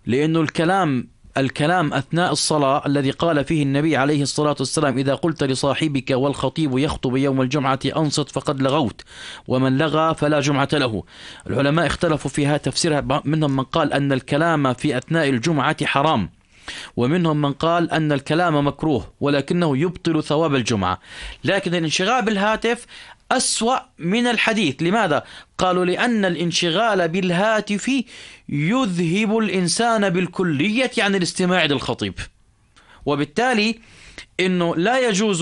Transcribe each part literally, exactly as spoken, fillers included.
لأنه الكلام الكلام أثناء الصلاة الذي قال فيه النبي عليه الصلاة والسلام: إذا قلت لصاحبك والخطيب يخطب يوم الجمعة أنصت فقد لغوت، ومن لغى فلا جمعة له. العلماء اختلفوا فيها تفسيرها، منهم من قال أن الكلام في أثناء الجمعة حرام، ومنهم من قال أن الكلام مكروه ولكنه يبطل ثواب الجمعة. لكن الانشغال بالهاتف أسوأ من الحديث. لماذا؟ قالوا لأن الانشغال بالهاتف يذهب الإنسان بالكلية عن الاستماع للخطيب، وبالتالي إنه لا يجوز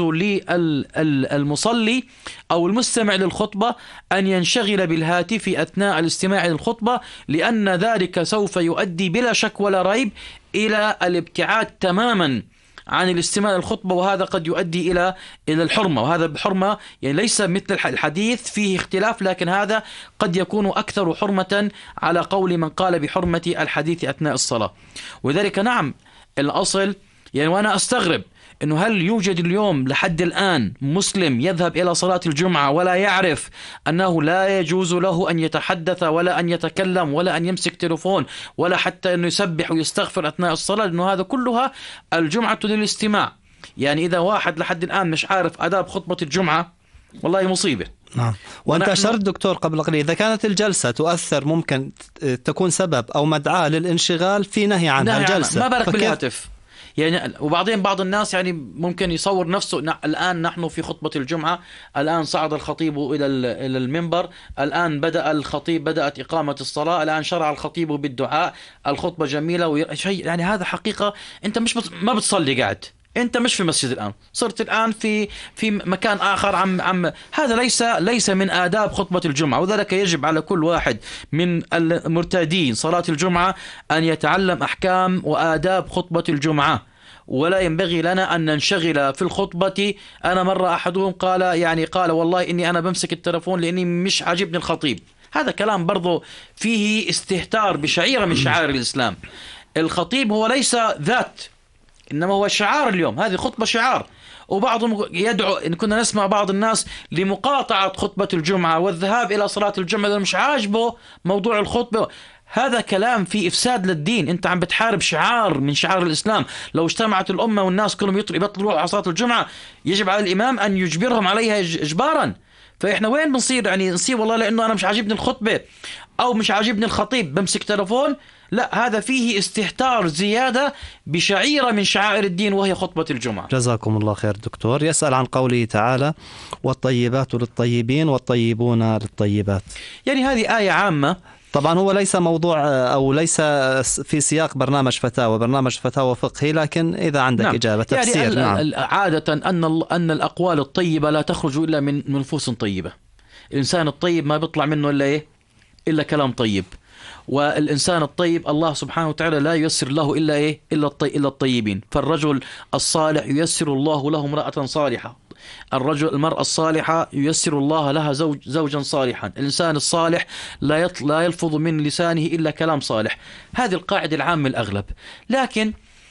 للمصلي أو المستمع للخطبة أن ينشغل بالهاتف أثناء الاستماع للخطبة، لأن ذلك سوف يؤدي بلا شك ولا ريب إلى الابتعاد تماما عن الاستماع للخطبة، وهذا قد يؤدي إلى إلى الحرمة. وهذا بحرمة يعني ليس مثل الحديث فيه اختلاف، لكن هذا قد يكون أكثر حرمة على قول من قال بحرمة الحديث أثناء الصلاة. وذلك نعم الأصل يعني، وأنا أستغرب إنه هل يوجد اليوم لحد الآن مسلم يذهب إلى صلاة الجمعة ولا يعرف أنه لا يجوز له أن يتحدث ولا أن يتكلم ولا أن يمسك تلفون ولا حتى أنه يسبح ويستغفر أثناء الصلاة، لأنه هذا كلها الجمعة للاستماع. يعني إذا واحد لحد الآن مش عارف آداب خطبة الجمعة، والله مصيبة. نعم. وأنت أشرت دكتور قبل قليل إذا كانت الجلسة تؤثر ممكن تكون سبب أو مدعاة للانشغال في نهي عنها الجلسة، ما بالك بالهاتف يعني. وبعدين بعض الناس يعني ممكن يصور نفسه الآن نحن في خطبة الجمعة، الآن صعد الخطيب إلى إلى المنبر، الآن بدأ الخطيب بدأت إقامة الصلاة، الآن شرع الخطيب بالدعاء، الخطبة جميلة وشيء يعني. هذا حقيقة أنت مش بت... ما بتصلي قاعد، أنت مش في مسجد الآن، صرت الآن في في مكان آخر. عم عم هذا ليس ليس من آداب خطبة الجمعة. وذلك يجب على كل واحد من المرتادين صلاة الجمعة أن يتعلم أحكام وآداب خطبة الجمعة، ولا ينبغي لنا أن ننشغل في الخطبة. أنا مرة أحدهم قال يعني قال والله إني أنا بمسك التلفون لأني مش عاجبني الخطيب. هذا كلام برضو فيه استهتار بشعيرة من شعائر الإسلام. الخطيب هو ليس ذات، إنما هو شعار اليوم، هذه خطبة شعار. وبعضهم يدعو إن كنا نسمع بعض الناس لمقاطعة خطبة الجمعة والذهاب إلى صلاة الجمعة، إذا مش عاجبه موضوع الخطبة. هذا كلام فيه إفساد للدين، أنت عم بتحارب شعار من شعار الإسلام. لو اجتمعت الأمة والناس كلهم يبطلوا على صلاة الجمعة، يجب على الإمام أن يجبرهم عليها إجبارا. فإحنا وين بنصير يعني نصير والله لأنه أنا مش عاجبني الخطبة أو مش عاجبني الخطيب بمسك تلفون؟ لا، هذا فيه استهتار زيادة بشعيرة من شعائر الدين وهي خطبة الجمعة. جزاكم الله خير دكتور. يسأل عن قوله تعالى: والطيبات للطيبين والطيبون للطيبات. يعني هذه آية عامة، طبعا هو ليس موضوع أو ليس في سياق برنامج فتاوى برنامج فتاوى فقهي، لكن إذا عندك نعم. إجابة تفسير. يعني نعم. عادة أن أن الأقوال الطيبة لا تخرج إلا من نفوس طيبة. الإنسان الطيب ما بيطلع منه إلا إيه؟ إلا كلام طيب. والإنسان الطيب الله سبحانه وتعالى لا ييسر له إلا إيه؟ إلا الطي... إلا الطيبين. فالرجل الصالح ييسر الله له امرأة صالحة، الرجل المرأة الصالحة ييسر الله لها زوج زوجا صالحا، الإنسان الصالح لا يط... لا يلفظ من لسانه إلا كلام صالح. هذه القاعدة العامة الأغلب. لكن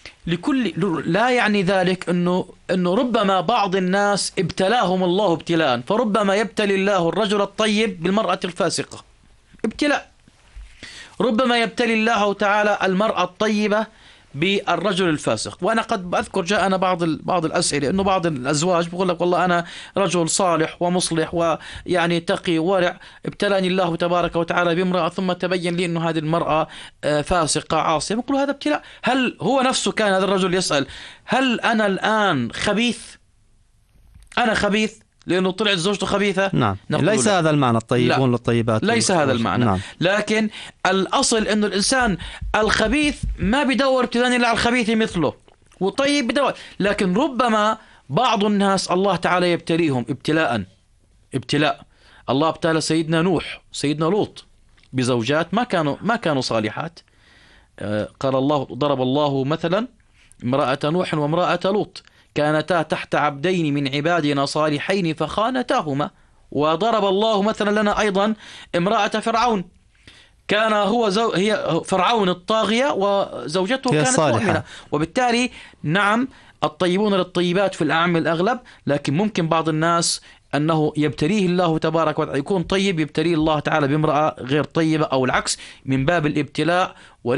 لكل لا يعني ذلك أنه أنه ربما بعض الناس ابتلاهم الله ابتلاء، فربما يبتلي الله الرجل الطيب بالمرأة الفاسقة ابتلاء، ربما يبتلي الله تعالى المرأة الطيبة بالرجل الفاسق. وأنا قد أذكر جاءنا بعض بعض الأسئلة إنه بعض الأزواج بيقول لك والله أنا رجل صالح ومصلح ويعني تقي ورع، ابتلاني الله تبارك وتعالى بامرأة ثم تبين لي إنه هذه المرأة فاسقة عاصية. بقول هذا ابتلاء. هل هو نفسه كان هذا الرجل يسأل هل أنا الآن خبيث؟ أنا خبيث لأنه طلعت زوجته خبيثة؟ نعم. ليس هذا المعنى الطيبون للطيبات، ليس هذا المعنى. نعم. لكن الأصل أنه الإنسان الخبيث ما بدور ابتلاء إلا على الخبيث مثله، وطيب بدور. لكن ربما بعض الناس الله تعالى يبتليهم ابتلاء ابتلاء الله ابتلى سيدنا نوح سيدنا لوط بزوجات ما كانوا ما كانوا صالحات. قال الله ضرب الله مثلا امرأة نوح وامرأة لوط كانتا تحت عبدين من عبادنا صالحين فخانتاهما. وضرب الله مثلا لنا أيضا امرأة فرعون، كان هو زو... هي فرعون الطاغية وزوجته كانت مؤمنة. وبالتالي نعم الطيبون للطيبات في الأعم الأغلب، لكن ممكن بعض الناس أنه يبتليه الله تبارك وتعالى يكون طيب، يبتليه الله تعالى بامرأة غير طيبة أو العكس من باب الابتلاء.